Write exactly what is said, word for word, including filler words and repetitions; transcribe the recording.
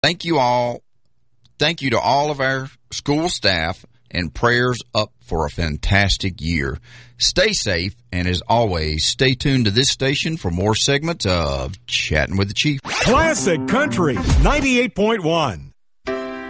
Thank you all. Thank you to all of our school staff, and prayers up for a fantastic year. Stay safe, and as always, stay tuned to this station for more segments of Chatting with the Chief. Classic Country ninety-eight point one.